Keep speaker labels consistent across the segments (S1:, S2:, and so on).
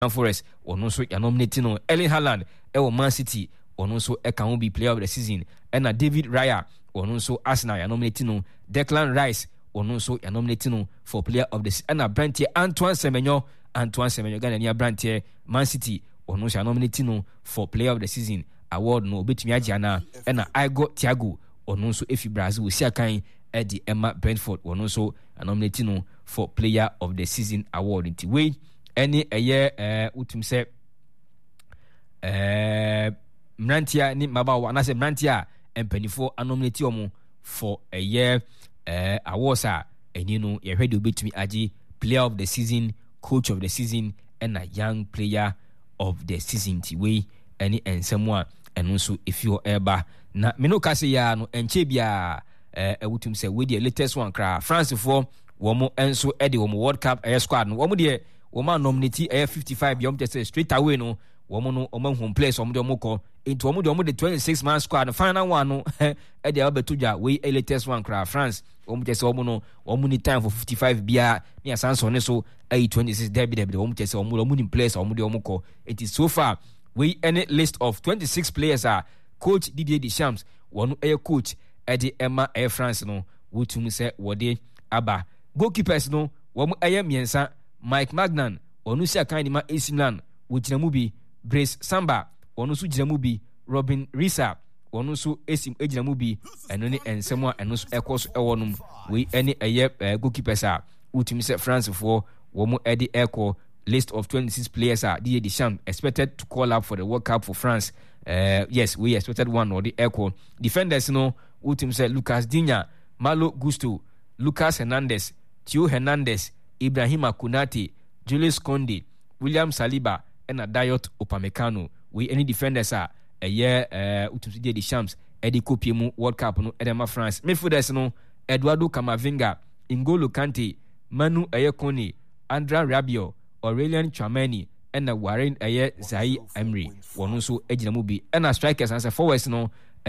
S1: Forest ono so ya nominate no. Erling Haaland ewo Man City ono so e kan be player of the season. Na David Raya ono so Arsenal ya nominate no. Declan Rice ono so ya nominate no for player of the season. Na Brantier Antoine Semenyo Ghana ni Brantier Man City ono so ya nominate no for player of the season award no obetumi agye ana. Na Igor Thiago ono so efi Brazil si akan Eddie Emma Brentford ono so ya nominate no for player of the season award. Nti we any utum se Mrantia ni mabawa na se Mrantia empanifo anominate omo for awards eni no ye hwede obetumi agi player of the season, coach of the season and a young player of the season. Ti we any ensemo eno so if you eba na me no kase ya no enche bia utum se we the latest one kra France for womo enso e de womo World Cup squad no womo de woman nominate 55 yom test straight away no woman no oman home place woman de omoko into woman de 26 man squad the final one no e de abetuja we latest one cra France woman test woman no woman need time for 55 bia near sanso ne so 26 derby woman test woman in place woman de omoko. It is so far we any list of 26 players are coach Didier Deschamps one coach Eddie Emma France no wotum say wode aba goalkeepers no woman miensa Mike Magnan onu si akan ni ma AC Milan wogina mu bi. Brace Samba onu so gina mu bi. Robin Risa onu so esim egina mu bi. Eno ne ensemo a eno so ekos ewonum we any goalkeepers a ultimate set France for womo edi echo list of 26 players are Didier Deschamps expected to call up for the World Cup for France. Yes, we expected one or the echo. Defenders no ultimate set Lucas Digne, Malo Gusto, Lucas Hernandez, Theo Hernandez, Ibrahima Konate, Julius Konde, William Saliba and Dayot Upamecano. We any defenders are a year Didier Deschamps Eddie Kopiemu World Cup no Edema France. Midfielders no Eduardo Camavinga, N'Golo Kante, Manu Ayekone, Andra Rabiot, Aurelien Tchouameni and Warren Zaïre Emery. One also ejina mu bi. And strikers and forwards no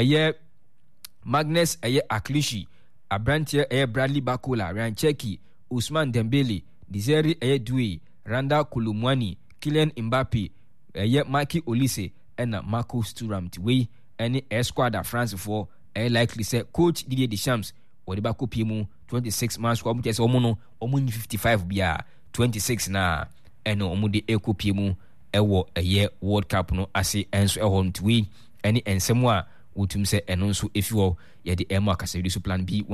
S1: Magnus Aklishi, Abrantier Bradley Bakola, Ryan Cherki, Ousmane Dembele, Desiré Doué, Randa Kolomwani, Kylian Mbappe, Maki Olise and Marcus Thuram. We any squad at France for likely say coach Didier Deschamps or the Bako Piemu 26 man squad just omono 55 bia 26 na eno omudi eko Piemu ewo World Cup no ase enso ehon we any ensemwa wotum se eno so efiwo ye de emo akasedi so plan B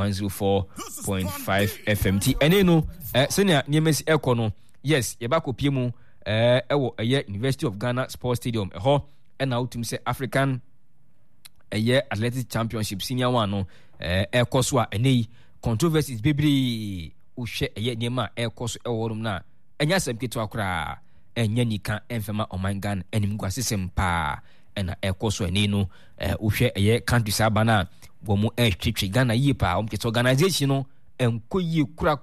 S1: 104.5 FMT ene no senior niemesi eko no yes ye ba kopie mu ewo University of Ghana Sports Stadium eho na wotum se African Athletic Championship senior one no eko so a ene controversies bibiri uhwe niema eko so ewo rum na enya semketo akra enya nika enfema omangan enim gwasesem pa na eko so ene no uhwe country sabana bomu twetwe Ghana yi pa omketo organization no enkoyi kura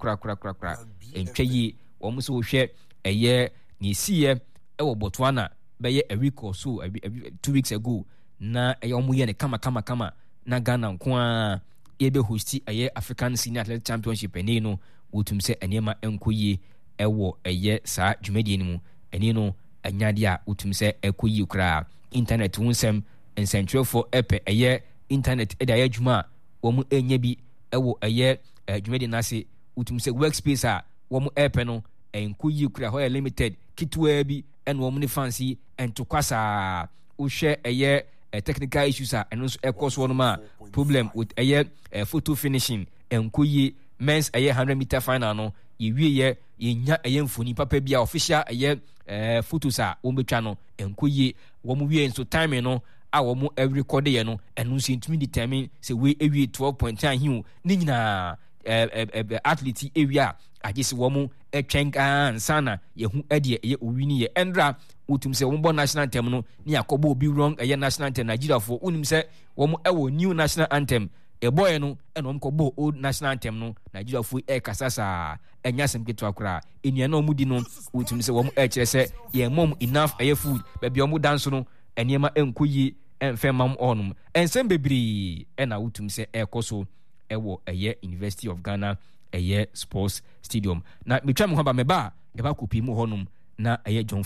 S1: entwe yi omu so hwe ni siye ewo Botswana beye a week or so 2 weeks ago na omu ye ne kama na Ghana nkoa ebe hosti African Senior Athletic Championship ene no wotum se enema enkoyi ewo saa dwumadi ni mu ene no anyade a wotum se ekoyi kura internet wunsem ensentro for epe internet eda adwuma omu enya bi ewo dwumadi na se wotum se workspace a womu epe no enkoyi kura ho limited kitwa bi en womu ne fancy entokwasa uhwe technical issues a eno so ekos one ma problem with photo finishing enkoyi men's 100 meter final no yewie yenya mfoni papa bia official photos a wombetwa no enkoyi womu wie nso time no a womu record ye no eno so intimi determine say we ewie 12.9 hiu ni nyina athlete area agese womu etwenka ansana yehu ade owini ye endra wotum se wombo national anthem no ni akobo obi wrong national anthem Nigeria for unim se womu ewo new national anthem boy no eno mkobo old national anthem no Nigeria for kasasa enya semketo akura enua na omudi no wotum se womu kire se ye mom enough food baby omu dance no eniema enkoyi enfemam onum ensem bebri ena wotum se ekoso ewo University of Ghana sports stadium na metwa me ho ba meba eba kopi mu honum na ɛyɛ John